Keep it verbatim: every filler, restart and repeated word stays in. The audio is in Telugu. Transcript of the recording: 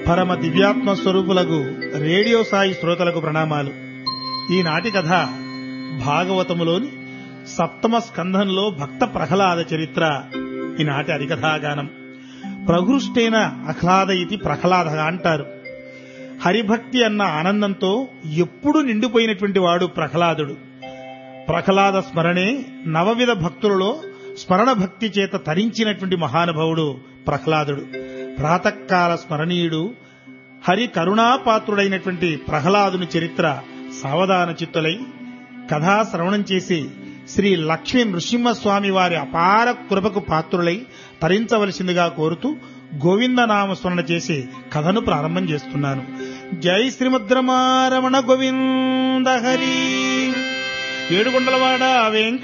పరమ దివ్యాత్మ స్వరూపులకు రేడియో సాయి శ్రోతలకు ప్రణామాలు. ఈనాటి కథ భాగవతములోని సప్తమ స్కంధంలో భక్త ప్రహ్లాద చరిత్ర. ఈనాటి హరికథాగానం. ప్రహృష్టేన ఆహ్లాద ఇది ప్రహ్లాద అంటారు. హరిభక్తి అన్న ఆనందంతో ఎప్పుడూ నిండిపోయినటువంటి వాడు ప్రహ్లాదుడు. ప్రహ్లాద స్మరణే నవవిధ భక్తులలో స్మరణ భక్తి చేత తరించినటువంటి మహానుభావుడు ప్రహ్లాదుడు. ప్రాతకాల స్మరణీయుడు, హరి కరుణాపాత్రుడైనటువంటి ప్రహ్లాదుని చరిత్ర సావధాన చిత్తులై కథా శ్రవణం చేసి శ్రీ లక్ష్మీ నృసింహస్వామి వారి అపార కృపకు పాత్రులై తరించవలసిందిగా కోరుతూ గోవిందనామ స్మరణ చేసి కథను ప్రారంభం చేస్తున్నాను. జై శ్రీమద్రమారమణ గోవింద హరి. ఏడుకొండలవాడ వెంకట